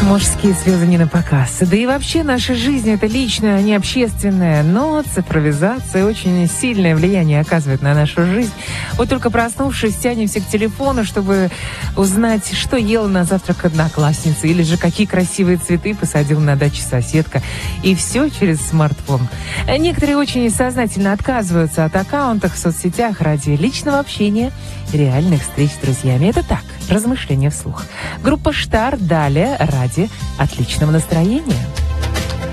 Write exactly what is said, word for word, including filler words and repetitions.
Мужские слезы не на показ. Да и вообще наша жизнь — это личная, а не общественная. Но цифровизация очень сильное влияние оказывает на нашу жизнь. Вот только проснувшись, тянемся к телефону, чтобы узнать, что ела на завтрак одноклассница, или же какие красивые цветы посадила на даче соседка. И все через смартфон. Некоторые очень сознательно отказываются от аккаунтов в соцсетях ради личного общения и реальных встреч с друзьями. Это так, размышления вслух. Группа «Штар» далее ради отличного настроения.